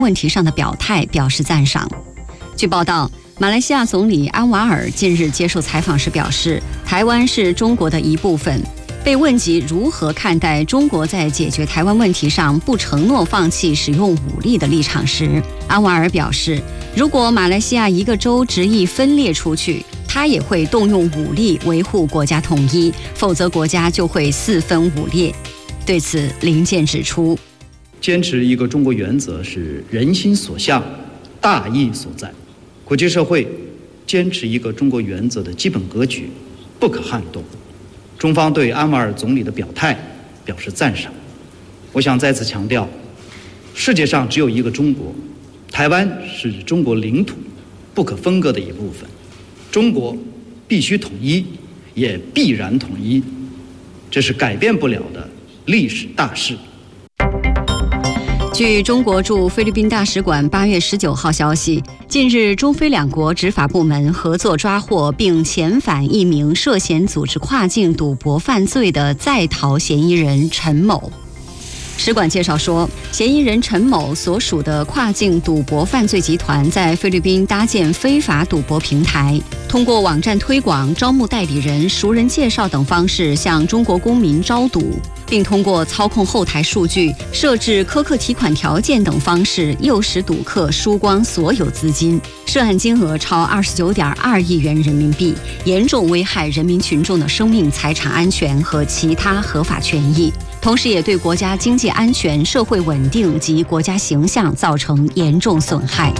问题上的表态表示赞赏。据报道，马来西亚总理安瓦尔近日接受采访时表示，台湾是中国的一部分。被问及如何看待中国在解决台湾问题上不承诺放弃使用武力的立场时，安瓦尔表示，如果马来西亚一个州执意分裂出去，他也会动用武力维护国家统一，否则国家就会四分五裂。对此，林健指出， 坚持一个中国原则是人心所向，大义所在。国际社会坚持一个中国原则的基本格局不可撼动。中方对安瓦尔总理的表态表示赞赏。我想再次强调，世界上只有一个中国，台湾是中国领土不可分割的一部分，中国必须统一，也必然统一，这是改变不了的历史大势。 据中国驻菲律宾大使馆8月19号消息，近日中菲两国执法部门合作抓获并遣返一名涉嫌组织跨境赌博犯罪的在逃嫌疑人陈某。使馆介绍说，嫌疑人陈某所属的跨境赌博犯罪集团在菲律宾搭建非法赌博平台，通过网站推广、招募代理人、熟人介绍等方式向中国公民招赌，并通过操控后台数据、设置苛刻提款条件等方式诱使赌客输光所有资金，涉案金额超29.2亿元人民币，严重危害人民群众的生命财产安全和其他合法权益，同时也对国家经济安全、社会稳定及国家形象造成严重损害。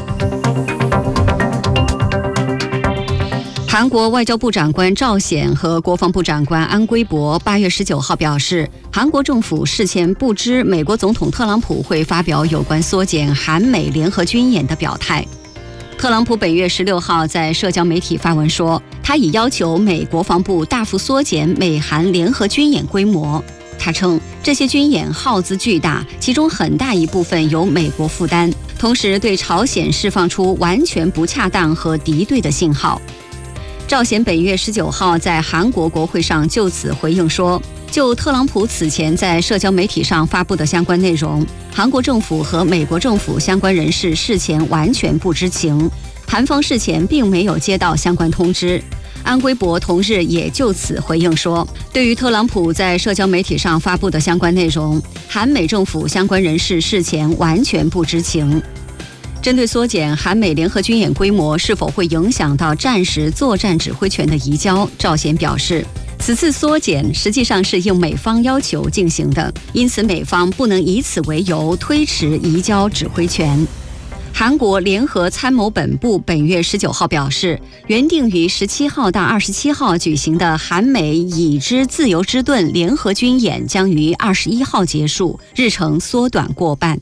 韩国外交部长官赵显和国防部长官安圭博8月19号表示，韩国政府事前不知美国总统特朗普会发表有关缩减韩美联合军演的表态。特朗普本月16号在社交媒体发文说，他已要求美国防部大幅缩减美韩联合军演规模。他称，这些军演耗资巨大，其中很大一部分由美国负担，同时对朝鲜释放出完全不恰当和敌对的信号。赵显本月19号在韩国国会上就此回应说，就特朗普此前在社交媒体上发布的相关内容，韩国政府和美国政府相关人士事前完全不知情，韩方事前并没有接到相关通知。安圭博同日也就此回应说，对于特朗普在社交媒体上发布的相关内容，韩美政府相关人士事前完全不知情。针对缩减韩美联合军演规模是否会影响到战时作战指挥权的移交，赵显表示，此次缩减实际上是应美方要求进行的，因此美方不能以此为由推迟移交指挥权。韩国联合参谋本部本月19号表示，原定于17号到27号举行的韩美已知自由之盾联合军演将于21号结束，日程缩短过半。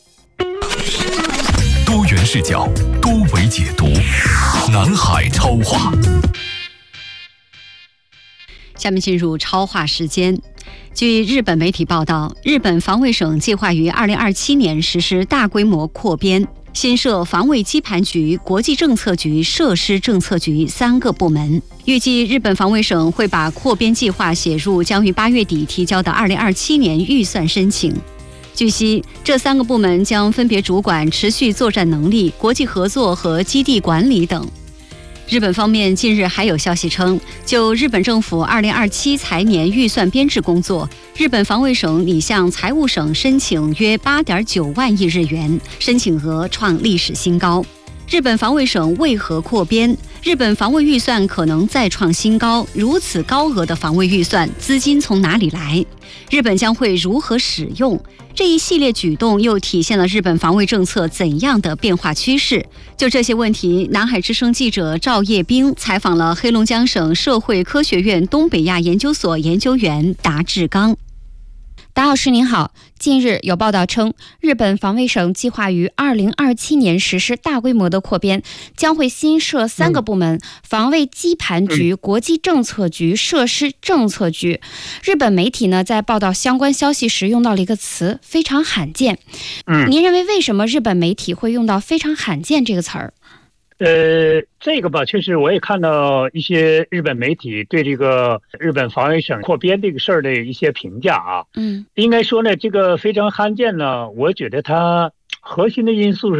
多元视角，多维解读，南海超话。 下面进入超话时间。据日本媒体报道，日本防卫省计划于2027年实施大规模扩编，新设防卫基盘局、国际政策局、设施政策局3个部门。预计日本防卫省会把扩编计划写入将于8月底提交的2027年预算申请。据悉，这3个部门将分别主管持续作战能力、国际合作和基地管理等。日本方面近日还有消息称，就日本政府2027财年预算编制工作，日本防卫省拟向财务省申请约8.9万亿日元，申请额创历史新高。日本防卫省为何扩编？日本防卫预算可能再创新高，如此高额的防卫预算，资金从哪里来？日本将会如何使用？这一系列举动又体现了日本防卫政策怎样的变化趋势？就这些问题，南海之声记者赵叶冰采访了黑龙江省社会科学院东北亚研究所研究员达志刚。 达老师您好，近日有报道称，日本防卫省计划于2027年实施大规模的扩编，将会新设3个部门，防卫基盘局、国际政策局、设施政策局。日本媒体呢在报道相关消息时用到了一个词，非常罕见。您认为为什么日本媒体会用到非常罕见这个词儿？ 这个吧，确实我也看到一些日本媒体对这个日本防卫省扩编这个事儿的一些评价啊。应该说呢，这个非常罕见呢，我觉得它核心的因素是